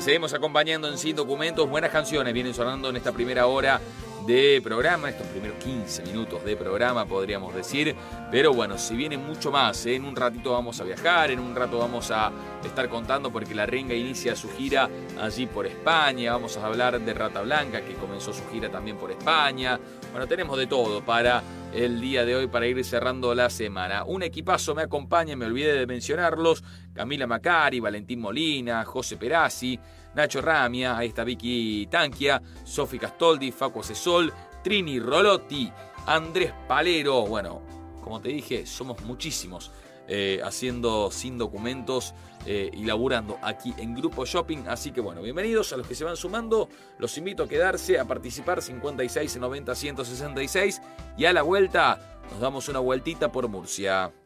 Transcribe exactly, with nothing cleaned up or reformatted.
seguimos acompañando en Sin Documentos. Buenas canciones vienen sonando en esta primera hora de programa, estos primeros quince minutos de programa podríamos decir, pero bueno, si viene mucho más, ¿eh? En un ratito vamos a viajar, en un rato vamos a estar contando porque La Renga inicia su gira allí por España, vamos a hablar de Rata Blanca que comenzó su gira también por España. Bueno, tenemos de todo para el día de hoy, para ir cerrando la semana. Un equipazo me acompaña, me olvidé de mencionarlos: Camila Macari, Valentín Molina, José Perazzi, Nacho Ramia, ahí está Vicky Tanquia, Sofi Castoldi, Facu Asesol, Trini Rolotti, Andrés Palero. Bueno, como te dije, somos muchísimos eh, haciendo Sin Documentos eh, y laburando aquí en Grupo Shopping. Así que bueno, bienvenidos a los que se van sumando. Los invito a quedarse, a participar. Cincuenta y seis noventa ciento sesenta y seis, y a la vuelta nos damos una vueltita por Murcia.